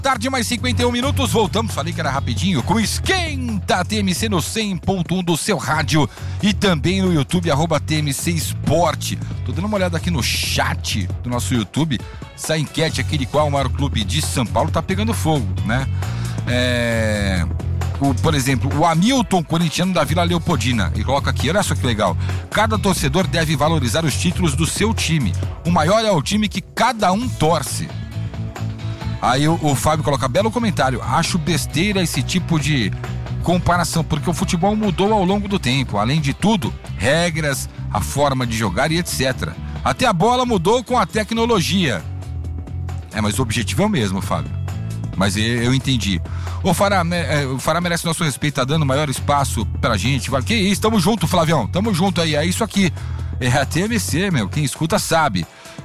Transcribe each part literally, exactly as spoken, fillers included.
Tarde mais cinquenta e um minutos, voltamos, falei que era rapidinho, com Esquenta T M C no cem ponto um do seu rádio e também no YouTube, arroba T M C Esporte. Tô dando uma olhada aqui no chat do nosso YouTube, essa enquete aqui de qual o maior clube de São Paulo tá pegando fogo, né? É... O, por exemplo, o Hamilton, corintiano da Vila Leopoldina, e coloca aqui, olha só que legal, cada torcedor deve valorizar os títulos do seu time, o maior é o time que cada um torce. Aí o, o Fábio coloca, belo comentário, acho besteira esse tipo de comparação, porque o futebol mudou ao longo do tempo, além de tudo, regras, a forma de jogar e etcétera. Até a bola mudou com a tecnologia. É, mas o objetivo é o mesmo, Fábio. Mas eu, eu entendi. O Fará, o Fará merece nosso respeito, tá dando maior espaço pra gente. Que isso, tamo junto, Flavião, tamo junto aí, é isso aqui. É a T M C, meu, quem escuta sabe.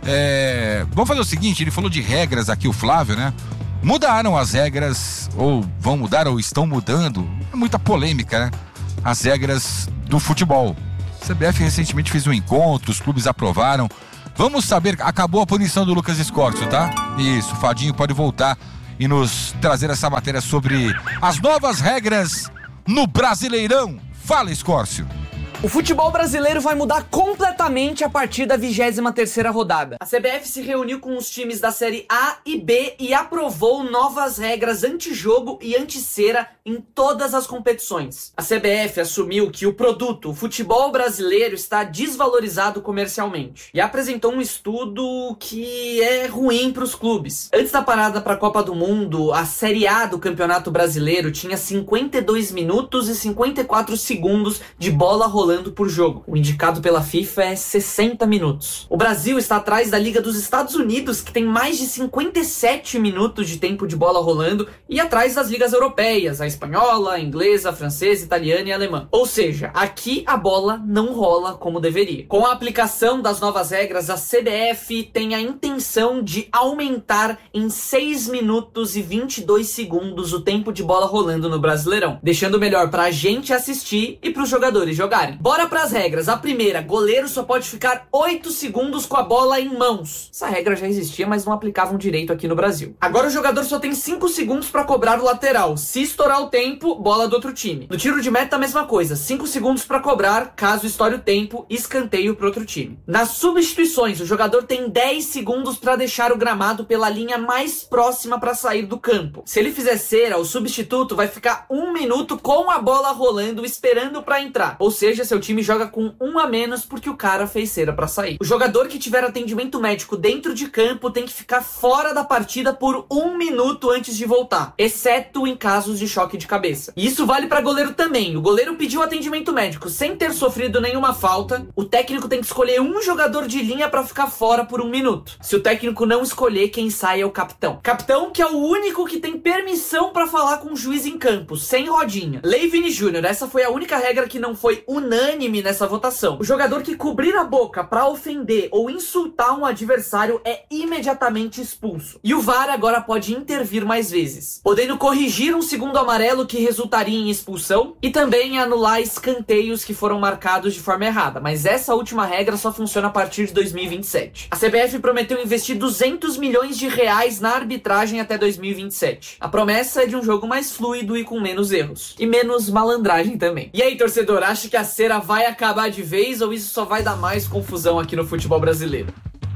É, vamos fazer o seguinte, ele falou de regras aqui, o Flávio, né? Mudaram as regras, ou vão mudar, ou estão mudando. É muita polêmica, né? As regras do futebol. A C B F recentemente fez um encontro, os clubes aprovaram. Vamos saber, acabou a punição do Lucas Escorcio, tá? Isso, o Fadinho pode voltar e nos trazer essa matéria sobre as novas regras no Brasileirão. Fala, Escorcio. O futebol brasileiro vai mudar completamente a partir da vigésima terceira rodada. A C B F se reuniu com os times da Série A e B e aprovou novas regras anti-jogo e anti-cera em todas as competições. A C B F assumiu que o produto, o futebol brasileiro, está desvalorizado comercialmente e apresentou um estudo que é ruim para os clubes. Antes da parada para a Copa do Mundo, a Série A do Campeonato Brasileiro tinha cinquenta e dois minutos e cinquenta e quatro segundos de bola rolando por jogo. O indicado pela FIFA é sessenta minutos. O Brasil está atrás da Liga dos Estados Unidos, que tem mais de cinquenta e sete minutos de tempo de bola rolando, e atrás das ligas europeias, a espanhola, a inglesa, a francesa, a italiana e a alemã. Ou seja, aqui a bola não rola como deveria. Com a aplicação das novas regras, a C B F tem a intenção de aumentar em seis minutos e vinte e dois segundos o tempo de bola rolando no Brasileirão, deixando melhor pra gente assistir e pros jogadores jogarem. Bora pras regras. A primeira, goleiro só pode ficar oito segundos com a bola em mãos. Essa regra já existia, mas não aplicavam direito aqui no Brasil. Agora o jogador só tem cinco segundos pra cobrar o lateral. Se estourar o tempo, bola do outro time. No tiro de meta, a mesma coisa. cinco segundos pra cobrar, caso estoure o tempo, escanteio pro outro time. Nas substituições, o jogador tem dez segundos pra deixar o gramado pela linha mais próxima pra sair do campo. Se ele fizer cera, o substituto vai ficar um minuto com a bola rolando, esperando pra entrar. Ou seja, seu time joga com um a menos porque o cara fez cera pra sair. O jogador que tiver atendimento médico dentro de campo tem que ficar fora da partida por um minuto antes de voltar, exceto em casos de choque de cabeça. E isso vale pra goleiro também. O goleiro pediu atendimento médico sem ter sofrido nenhuma falta, o técnico tem que escolher um jogador de linha pra ficar fora por um minuto. Se o técnico não escolher, quem sai é o capitão. Capitão que é o único que tem permissão pra falar com o juiz em campo, sem rodinha. Lei Vini Júnior, essa foi a única regra que não foi unânime unânime nessa votação. O jogador que cobrir a boca pra ofender ou insultar um adversário é imediatamente expulso. E o V A R agora pode intervir mais vezes, podendo corrigir um segundo amarelo que resultaria em expulsão e também anular escanteios que foram marcados de forma errada. Mas essa última regra só funciona a partir de dois mil e vinte e sete. A C B F prometeu investir duzentos milhões de reais na arbitragem até dois mil e vinte e sete. A promessa é de um jogo mais fluido e com menos erros. E menos malandragem também. E aí, torcedor, acha que a cera vai acabar de vez ou isso só vai dar mais confusão aqui no futebol brasileiro?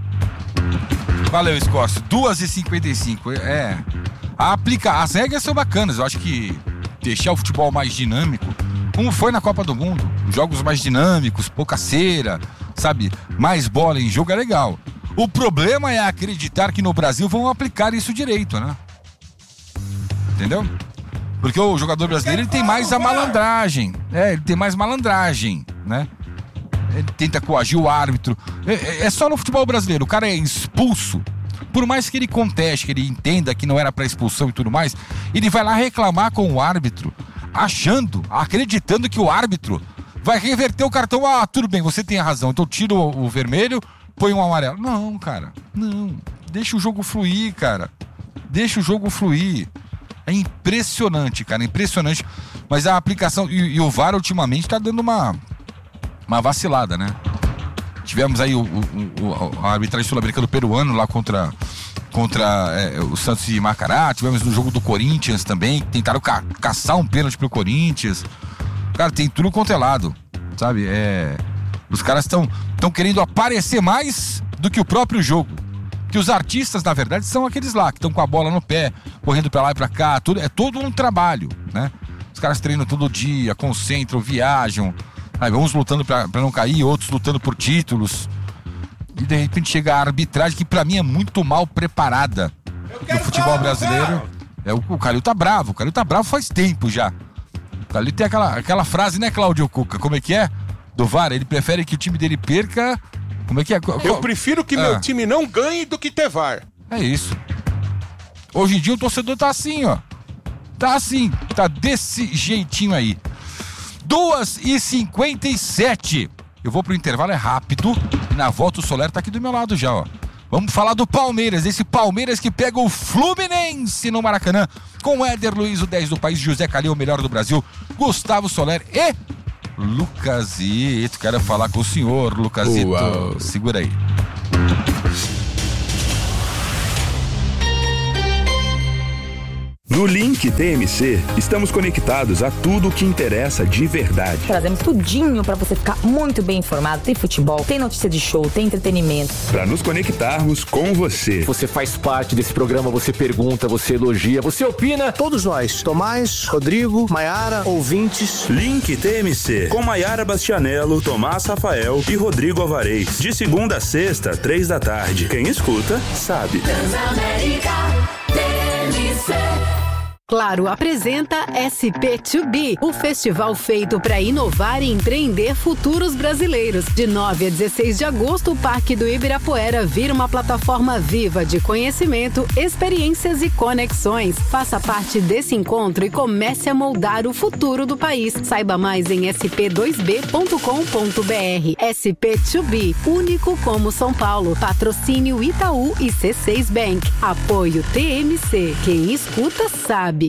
Valeu, Escorcio. duas e cinquenta e cinco. É. A aplica... As regras são bacanas. Eu acho que deixar o futebol mais dinâmico, como foi na Copa do Mundo. Jogos mais dinâmicos, pouca cera, sabe? Mais bola em jogo é legal. O problema é acreditar que no Brasil vão aplicar isso direito, né? Entendeu? Porque o jogador brasileiro ele tem mais a malandragem. É, ele tem mais malandragem, né? Ele tenta coagir o árbitro. É, é só no futebol brasileiro. O cara é expulso. Por mais que ele conteste, que ele entenda que não era pra expulsão e tudo mais, ele vai lá reclamar com o árbitro, achando, acreditando que o árbitro vai reverter o cartão. Ah, tudo bem, você tem a razão. Então tira o, o vermelho, põe um amarelo. Não, cara. Não. Deixa o jogo fluir, cara. Deixa o jogo fluir. É impressionante, cara, impressionante. Mas a aplicação, e, e o V A R ultimamente tá dando uma, uma vacilada, né? Tivemos aí o, o, o, a arbitragem sul-americana do peruano lá contra contra é, o Santos de Macará, tivemos no jogo do Corinthians também, tentaram ca- caçar um pênalti pro Corinthians. Cara, tem tudo quanto é lado, sabe? É, os caras estão estão querendo aparecer mais do que o próprio jogo. Que os artistas, na verdade, são aqueles lá que estão com a bola no pé, correndo pra lá e pra cá, tudo, é todo um trabalho, né? Os caras treinam todo dia, concentram, viajam, aí, uns lutando pra, pra não cair, outros lutando por títulos. E de repente chega a arbitragem, que pra mim é muito mal preparada no futebol brasileiro. É, o, o Calil tá bravo, o Calil tá bravo faz tempo já. O Calil tem aquela, aquela frase, né, Cláudio Cuca? Como é que é? Do V A R, ele prefere que o time dele perca. Como é que é? Eu prefiro que ah. meu time não ganhe do que ter V A R. É isso. Hoje em dia o torcedor tá assim, ó. Tá assim, tá desse jeitinho aí. duas e cinquenta e sete. Eu vou pro intervalo, é rápido. E na volta o Soler tá aqui do meu lado já, ó. Vamos falar do Palmeiras, esse Palmeiras que pega o Fluminense no Maracanã. Com o Éder Luiz, o dez do país, José Calil, o melhor do Brasil, Gustavo Soler e Lucasito. Quero falar com o senhor, Lucasito. Uau. Segura aí. No Link T M C, estamos conectados a tudo o que interessa de verdade. Trazemos tudinho para você ficar muito bem informado. Tem futebol, tem notícia de show, tem entretenimento. Para nos conectarmos com você. Você faz parte desse programa, você pergunta, você elogia, você opina. Todos nós, Tomás, Rodrigo, Maiara, ouvintes. Link T M C, com Maiara Bastianello, Tomás Rafael e Rodrigo Alvarez. De segunda a sexta, três da tarde. Quem escuta, sabe. Transamérica T M C. Claro apresenta S P dois B, o festival feito para inovar e empreender futuros brasileiros. De nove a dezesseis de agosto, o Parque do Ibirapuera vira uma plataforma viva de conhecimento, experiências e conexões. Faça parte desse encontro e comece a moldar o futuro do país. Saiba mais em s p dois b ponto com ponto b r. S P dois B, único como São Paulo. Patrocínio Itaú e C seis Bank. Apoio T M C. Quem escuta sabe.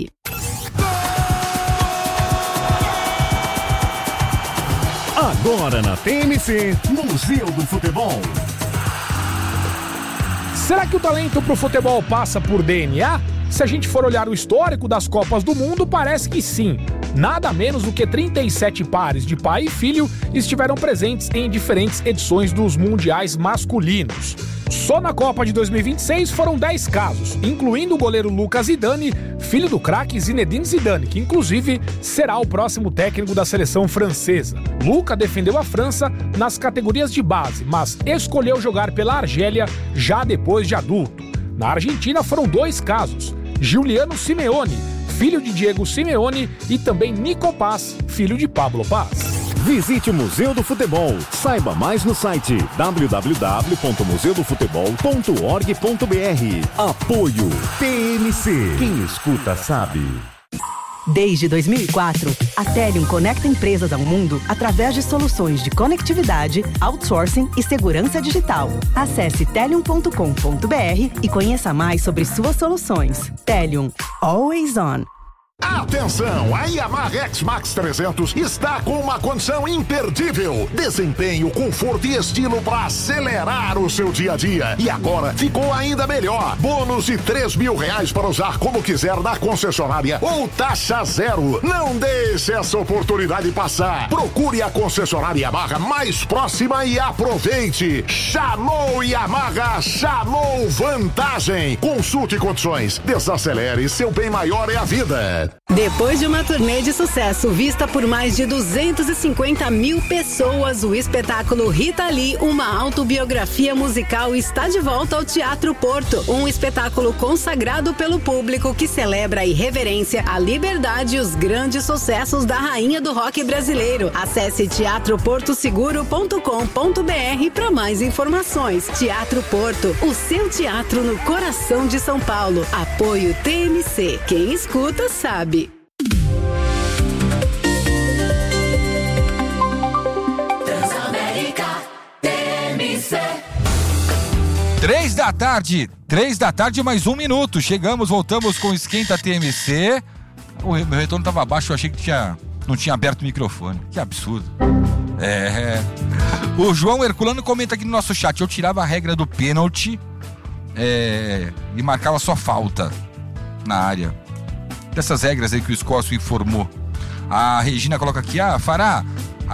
Agora na T M C, Museu do Futebol. Será que o talento pro futebol passa por D N A? Se a gente for olhar o histórico das Copas do Mundo, parece que sim. Nada menos do que trinta e sete pares de pai e filho estiveram presentes em diferentes edições dos mundiais masculinos. Só na Copa de dois mil e vinte e seis foram dez casos, incluindo o goleiro Lucas Zidane, filho do craque Zinedine Zidane, que inclusive será o próximo técnico da seleção francesa. Luca defendeu a França nas categorias de base, mas escolheu jogar pela Argélia já depois de adulto. Na Argentina foram dois casos: Giuliano Simeone, filho de Diego Simeone, e também Nico Paz, filho de Pablo Paz. Visite o Museu do Futebol. Saiba mais no site w w w ponto museu do futebol ponto org ponto b r. Apoio T M C. Quem escuta sabe. Desde dois mil e quatro, a Telium conecta empresas ao mundo através de soluções de conectividade, outsourcing e segurança digital. Acesse telium ponto com ponto b r e conheça mais sobre suas soluções. Telium, always on. Atenção, a Yamaha X-Max trezentos está com uma condição imperdível. Desempenho, conforto e estilo para acelerar o seu dia a dia. E agora ficou ainda melhor. Bônus de três mil reais para usar como quiser na concessionária ou taxa zero. Não deixe essa oportunidade passar. Procure a concessionária Yamaha mais próxima e aproveite. Chamou Yamaha, chamou vantagem. Consulte condições. Desacelere, seu bem maior é a vida. Depois de uma turnê de sucesso vista por mais de duzentas e cinquenta mil pessoas, o espetáculo Rita Lee, uma autobiografia musical, está de volta ao Teatro Porto. Um espetáculo consagrado pelo público que celebra a irreverência, a liberdade e os grandes sucessos da rainha do rock brasileiro. Acesse teatro porto seguro ponto com ponto b r para mais informações. Teatro Porto, o seu teatro no coração de São Paulo. Apoio T M C. Quem escuta sabe. Transamérica T M C. Três da tarde, três da tarde, mais um minuto. Chegamos, voltamos com o Esquenta T M C. O meu retorno tava baixo, eu achei que tinha, não tinha aberto o microfone. Que absurdo. É. O João Herculano comenta aqui no nosso chat: eu tirava a regra do pênalti. é, e marcava só falta na área. Dessas regras aí que o Scócio informou. A Regina coloca aqui, ah, Fará,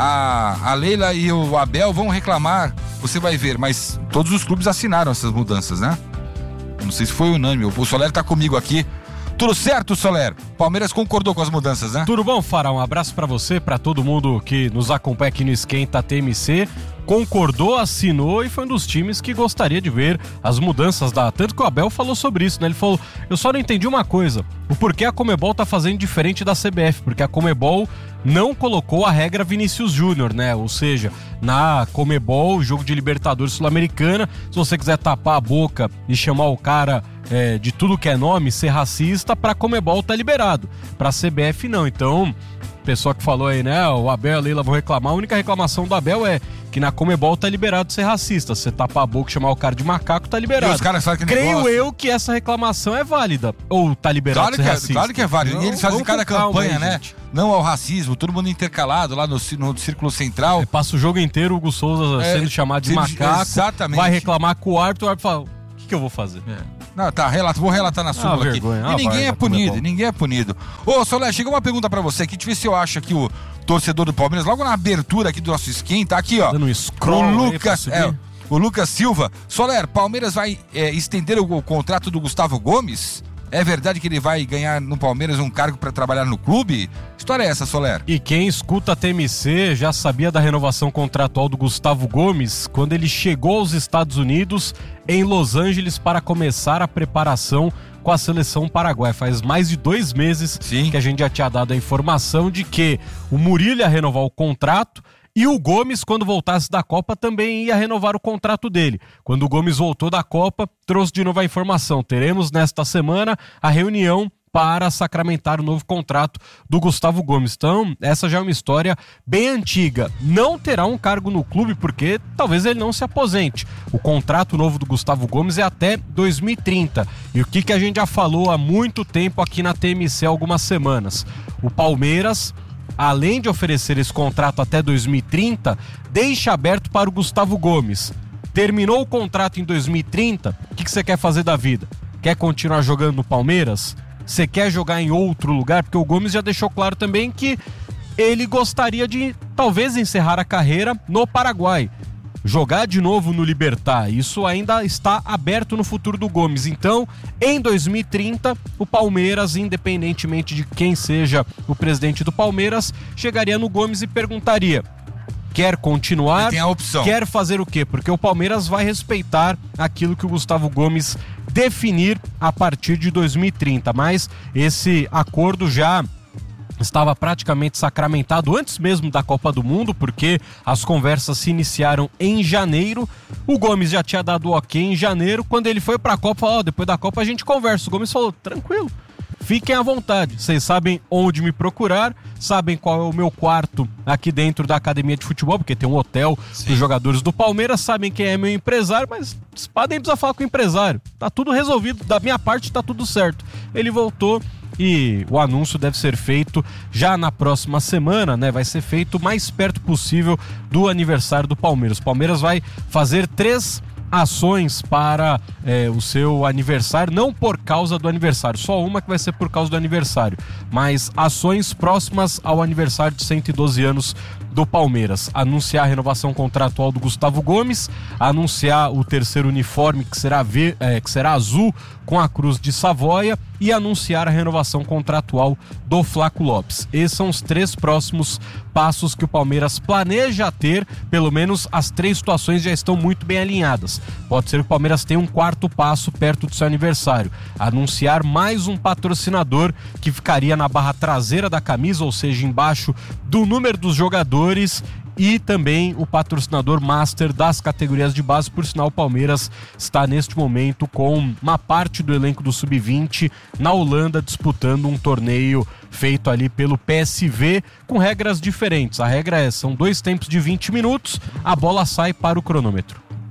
a, a Leila e o Abel vão reclamar, você vai ver, mas todos os clubes assinaram essas mudanças, né? Não sei se foi unânime, o Soler tá comigo aqui. Tudo certo, Soler? Palmeiras concordou com as mudanças, né? Tudo bom, Fará? Um abraço pra você, pra todo mundo que nos acompanha aqui no Esquenta T M C. Concordou, assinou e foi um dos times que gostaria de ver as mudanças da... Tanto que o Abel falou sobre isso, né? Ele falou, eu só não entendi uma coisa, o porquê a Conmebol tá fazendo diferente da C B F, porque a Conmebol não colocou a regra Vinícius Júnior, né? Ou seja, na Conmebol, jogo de Libertadores Sul-Americana, se você quiser tapar a boca e chamar o cara é, de tudo que é nome, ser racista, pra Conmebol tá liberado, pra C B F não. Então, pessoa que falou aí, né? O Abel e a Leila vão reclamar, a única reclamação do Abel é que na Conmebol tá liberado de ser racista. Você tapar a boca e chamar o cara de macaco, tá liberado. E os caras sabem que Creio negócio. eu que essa reclamação é válida. Ou tá liberado Claro de ser que é, racista. claro que é válido. E eles fazem cada campanha, aí, né? Gente. Não ao racismo, todo mundo intercalado lá no, no Círculo Central. É, passa o jogo inteiro o Hugo Souza é, sendo chamado de macaco. Exatamente. Vai reclamar com o árbitro, o árbitro fala, o que, que eu vou fazer? É. Não, tá, relata, vou relatar na súmula ah, aqui. Vergonha. E ah, ninguém vai, é punido, ninguém é punido. Ô, Soler, chegou uma pergunta pra você aqui, deixa eu ver se eu acho aqui o torcedor do Palmeiras, logo na abertura aqui do nosso esquenta, tá aqui, ó. Dando um scroll o Lucas, aí, é, o Lucas Silva. Soler, Palmeiras vai é, estender o, o contrato do Gustavo Gomes? É verdade que ele vai ganhar no Palmeiras um cargo pra trabalhar no clube? Que história é essa, Soler? E quem escuta a T M C já sabia da renovação contratual do Gustavo Gomes quando ele chegou aos Estados Unidos, em Los Angeles, para começar a preparação com a seleção paraguaia. Faz mais de dois meses Sim. que a gente já tinha dado a informação de que o Murilo ia renovar o contrato e o Gomes, quando voltasse da Copa, também ia renovar o contrato dele. Quando o Gomes voltou da Copa, trouxe de novo a informação. Teremos nesta semana a reunião para sacramentar o novo contrato do Gustavo Gomes. Então, essa já é uma história bem antiga. Não terá um cargo no clube porque talvez ele não se aposente. O contrato novo do Gustavo Gomes é até dois mil e trinta. E o que, que a gente já falou há muito tempo aqui na T M C há algumas semanas? O Palmeiras, além de oferecer esse contrato até dois mil e trinta, deixa aberto para o Gustavo Gomes. Terminou o contrato em dois mil e trinta, o que, que você quer fazer da vida? Quer continuar jogando no Palmeiras? Você quer jogar em outro lugar? Porque o Gomes já deixou claro também que ele gostaria de talvez encerrar a carreira no Paraguai. Jogar de novo no Libertad, isso ainda está aberto no futuro do Gomes. Então, em dois mil e trinta, o Palmeiras, independentemente de quem seja o presidente do Palmeiras, chegaria no Gomes e perguntaria: quer continuar? Tem a opção. Quer fazer o quê? Porque o Palmeiras vai respeitar aquilo que o Gustavo Gomes definir a partir de dois mil e trinta. Mas esse acordo já estava praticamente sacramentado antes mesmo da Copa do Mundo, porque as conversas se iniciaram em janeiro. O Gomes já tinha dado o ok em janeiro. Quando ele foi para a Copa, falou, oh, depois da Copa a gente conversa. O Gomes falou, tranquilo, fiquem à vontade, vocês sabem onde me procurar, sabem qual é o meu quarto aqui dentro da academia de futebol, porque tem um hotel Sim. dos jogadores do Palmeiras, sabem quem é meu empresário, mas podem precisar falar com o empresário, tá tudo resolvido, da minha parte tá tudo certo. Ele voltou e o anúncio deve ser feito já na próxima semana, né? Vai ser feito o mais perto possível do aniversário do Palmeiras. O Palmeiras vai fazer três ações para é, o seu aniversário, não por causa do aniversário, só uma que vai ser por causa do aniversário, mas ações próximas ao aniversário de cento e doze anos do Palmeiras. Anunciar a renovação contratual do Gustavo Gomes, anunciar o terceiro uniforme que será, ver, é, que será azul com a cruz de Savoia e anunciar a renovação contratual do Flaco Lopes. Esses são os três próximos passos que o Palmeiras planeja ter, pelo menos as três situações já estão muito bem alinhadas. Pode ser que o Palmeiras tenha um quarto passo perto do seu aniversário, anunciar mais um patrocinador que ficaria na barra traseira da camisa, ou seja, embaixo do número dos jogadores, e também o patrocinador master das categorias de base. Por sinal, o Palmeiras está neste momento com uma parte do elenco do sub vinte na Holanda disputando um torneio feito ali pelo P S V com regras diferentes. A regra é, são dois tempos de vinte minutos, a bola sai para o cronômetro.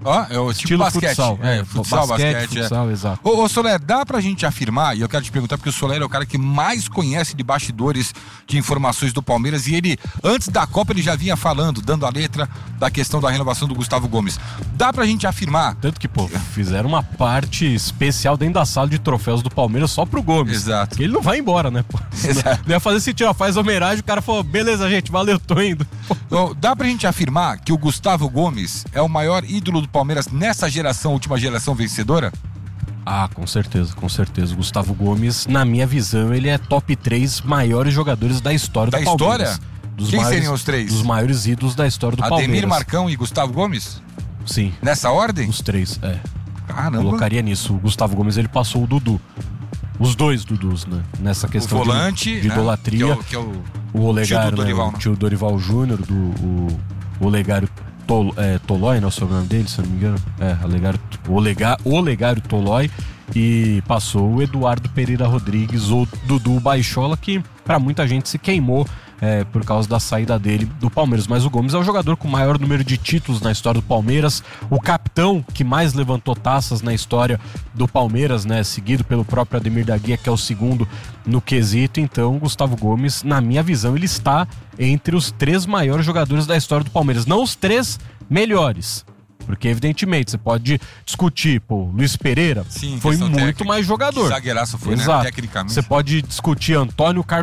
Ó, é o tipo Estilo basquete. futsal. É, É, futsal, basquete, basquete. futsal, é. exato. Ô, ô, Soler, dá pra gente afirmar, e eu quero te perguntar, porque o Soler é o cara que mais conhece de bastidores de informações do Palmeiras, e ele, antes da Copa, ele já vinha falando, dando a letra da questão da renovação do Gustavo Gomes. Dá pra gente afirmar... Tanto que, pô, fizeram uma parte especial dentro da sala de troféus do Palmeiras só pro Gomes. Exato. Porque ele não vai embora, né, pô? Exato. Não ia fazer esse tiro, faz homenagem, o cara falou, beleza, gente, valeu, tô indo. Então, dá pra gente afirmar que o Gustavo Gomes é o maior ídolo do Palmeiras nessa geração, última geração vencedora? Ah, com certeza, com certeza. O Gustavo Gomes, na minha visão, ele é top três maiores jogadores da história Da do Palmeiras. história? Dos Quem maiores, seriam os três? Dos maiores ídolos da história do Ademir, Palmeiras. Marcão e Gustavo Gomes? Sim. Nessa ordem? Os três, é. Caramba. Colocaria nisso. O Gustavo Gomes, ele passou o Dudu. Os dois Dudus, né? Nessa questão o volante, de, de né? idolatria. Que é o, que é o... O Olegário, tio do Dorival, né? né? O tio Dorival Júnior, do o, o Olegário Tol, é, Tolói, não é o sobrenome dele, se eu não me engano. É, Olegário, o, Olega, o Olegário Tolói. E passou o Eduardo Pereira Rodrigues, o Dudu Baixola, que pra muita gente se queimou é, por causa da saída dele do Palmeiras. Mas o Gomes é o jogador com o maior número de títulos na história do Palmeiras, o capitão que mais levantou taças na história do Palmeiras, né? Seguido pelo próprio Ademir da Guia, que é o segundo no quesito. Então, Gustavo Gomes, na minha visão, ele está entre os três maiores jogadores da história do Palmeiras. Não os três melhores. Porque, evidentemente, você pode discutir, pô, Luiz Pereira Sim, foi muito técnica. mais jogador. Que zagueiraço foi, Exato. né? Tecnicamente. Você pode discutir Antônio Carlos